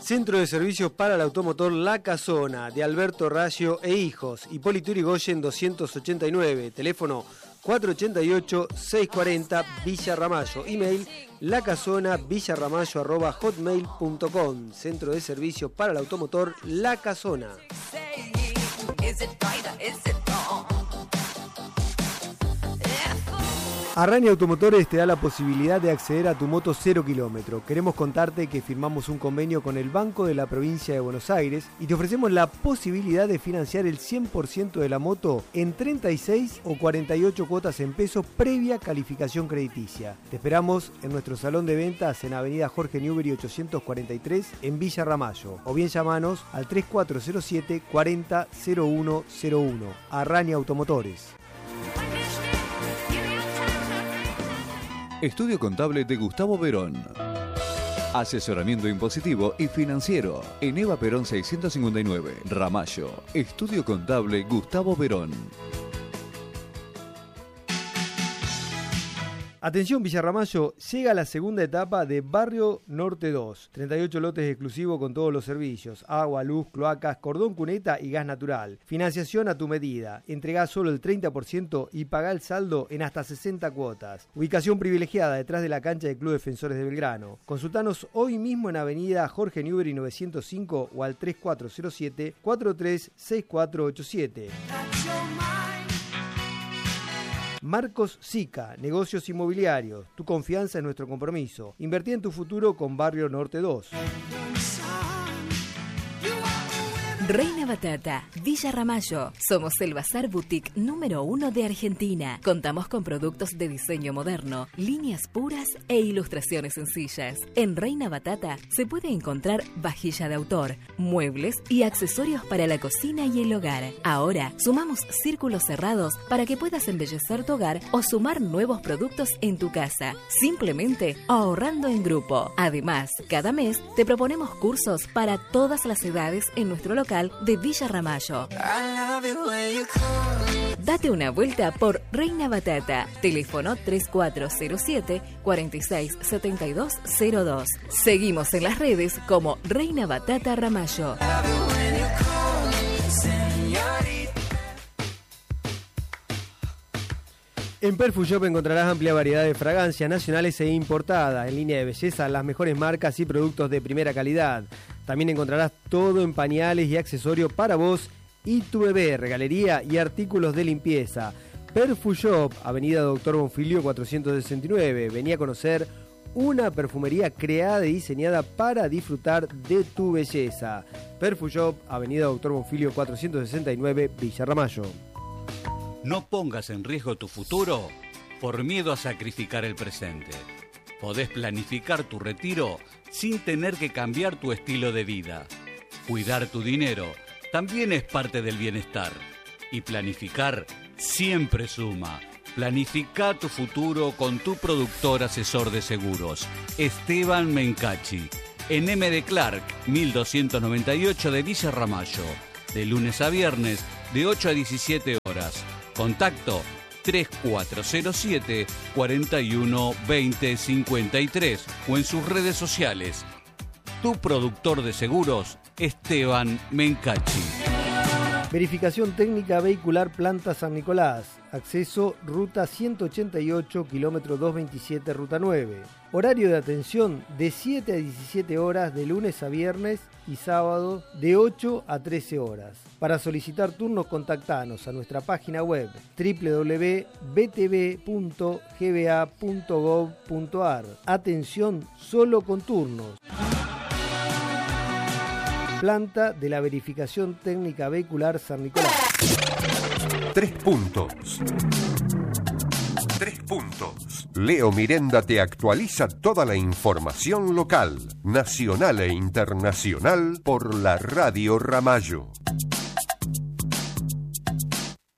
Centro de Servicios para el Automotor La Casona, de Alberto Raggio e Hijos, Hipólito Yrigoyen 289, teléfono 488-640 Villa Ramallo, email lacasona@hotmail.com. Centro de Servicios para el Automotor La Casona. Arrani Automotores te da la posibilidad de acceder a tu moto 0 kilómetro. Queremos contarte que firmamos un convenio con el Banco de la Provincia de Buenos Aires y te ofrecemos la posibilidad de financiar el 100% de la moto en 36 o 48 cuotas en pesos previa calificación crediticia. Te esperamos en nuestro salón de ventas en Avenida Jorge Newbery 843 en Villa Ramallo, o bien llamanos al 3407 40 0101. Arrani Automotores. Estudio Contable de Gustavo Perón. Asesoramiento impositivo y financiero en Eva Perón 659, Ramallo. Estudio Contable Gustavo Perón. Atención Villa Ramallo, llega la segunda etapa de Barrio Norte 2. 38 lotes exclusivos con todos los servicios: agua, luz, cloacas, cordón cuneta y gas natural. Financiación a tu medida. Entregá solo el 30% y pagá el saldo en hasta 60 cuotas. Ubicación privilegiada detrás de la cancha del Club Defensores de Belgrano. Consultanos hoy mismo en Avenida Jorge Newbery 905 o al 3407-436487. Marcos Sica, negocios inmobiliarios. Tu confianza es nuestro compromiso. Invertí en tu futuro con Barrio Norte 2. Reina Batata, Villa Ramallo. Somos el bazar boutique número 1 de Argentina. Contamos con productos de diseño moderno, líneas puras e ilustraciones sencillas. En Reina Batata se puede encontrar vajilla de autor, muebles y accesorios para la cocina y el hogar. Ahora sumamos círculos cerrados para que puedas embellecer tu hogar o sumar nuevos productos en tu casa, simplemente ahorrando en grupo. Además, cada mes te proponemos cursos para todas las edades en nuestro local de Villa Ramallo. Date una vuelta por Reina Batata. Teléfono 3407 467202. Seguimos en las redes como Reina Batata Ramallo. En Perfushop encontrarás amplia variedad de fragancias nacionales e importadas, en línea de belleza, las mejores marcas y productos de primera calidad. También encontrarás todo en pañales y accesorios para vos y tu bebé, regalería y artículos de limpieza. Perfushop, Avenida Doctor Bonfilio 469. Vení a conocer una perfumería creada y diseñada para disfrutar de tu belleza. Perfushop, Avenida Doctor Bonfilio 469, Villa Ramallo. No pongas en riesgo tu futuro por miedo a sacrificar el presente. Podés planificar tu retiro sin tener que cambiar tu estilo de vida. Cuidar tu dinero también es parte del bienestar. Y planificar siempre suma. Planifica tu futuro con tu productor asesor de seguros, Esteban Mencachi, en M. de Clark, 1298 de Villa Ramallo. De lunes a viernes, de 8 a 17 horas. Contacto 3407 41 20 53 o en sus redes sociales. Tu productor de seguros, Esteban Mencachi. Verificación técnica vehicular Planta San Nicolás. Acceso Ruta 188, kilómetro 227, Ruta 9. Horario de atención de 7 a 17 horas de lunes a viernes y sábado de 8 a 13 horas. Para solicitar turnos, contactanos a nuestra página web www.btv.gba.gov.ar. Atención solo con turnos. Planta de la Verificación Técnica Vehicular San Nicolás. 3 puntos. 3 puntos. Leo Mirenda te actualiza toda la información local, nacional e internacional por la Radio Ramallo.